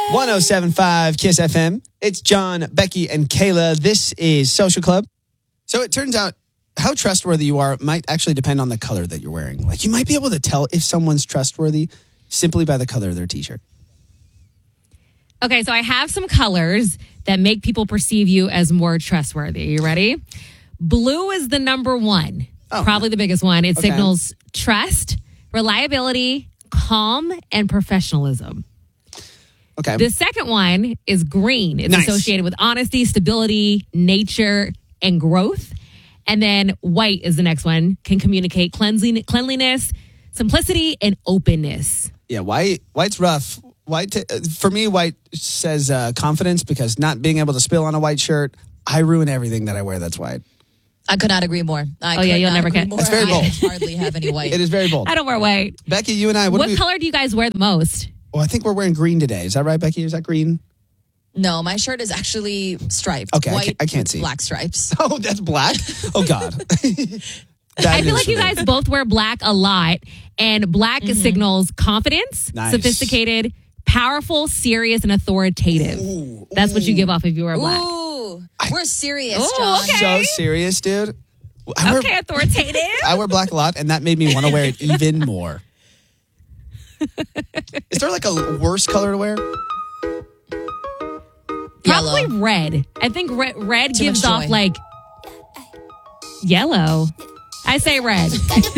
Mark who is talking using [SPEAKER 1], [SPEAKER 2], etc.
[SPEAKER 1] 107.5 Kiss FM. It's John, Becky, and Kayla. This is Social Club. So it turns out how trustworthy you are might actually depend on the color that you're wearing. Like, you might be able to tell if someone's trustworthy simply by the color of their t-shirt.
[SPEAKER 2] Okay, so I have some colors that make people perceive you as more trustworthy. Are you ready? Blue is the number one, probably the biggest one. It signals trust, reliability, calm, and professionalism.
[SPEAKER 1] Okay.
[SPEAKER 2] The second one is green. It's associated with honesty, stability, nature, and growth. And then white is the next one. Can communicate cleanliness, simplicity, and openness.
[SPEAKER 1] Yeah, white's rough. For me, white says confidence, because not being able to spill on a white shirt, I ruin everything that I wear that's white.
[SPEAKER 3] I could not agree more.
[SPEAKER 2] You'll never get.
[SPEAKER 1] That's very bold.
[SPEAKER 3] I hardly have any white.
[SPEAKER 1] It is very bold.
[SPEAKER 2] I don't wear white.
[SPEAKER 1] Becky, you and I.
[SPEAKER 2] What color do you guys wear the most?
[SPEAKER 1] Oh, I think we're wearing green today. Is that right, Becky? Is that green?
[SPEAKER 3] No, my shirt is actually striped.
[SPEAKER 1] Okay,
[SPEAKER 3] white
[SPEAKER 1] I can't see.
[SPEAKER 3] Black stripes.
[SPEAKER 1] Oh, that's black? Oh, God.
[SPEAKER 2] I feel like you guys both wear black a lot, and black signals confidence, sophisticated, powerful, serious, and authoritative. That's what you give off if you wear black.
[SPEAKER 3] Ooh, we're serious, John.
[SPEAKER 2] Okay.
[SPEAKER 1] So serious, dude.
[SPEAKER 2] Authoritative.
[SPEAKER 1] I wear black a lot, and that made me want to wear it even more. Is there like a worse color to wear?
[SPEAKER 2] Probably red. I think red gives off like yellow. I say red.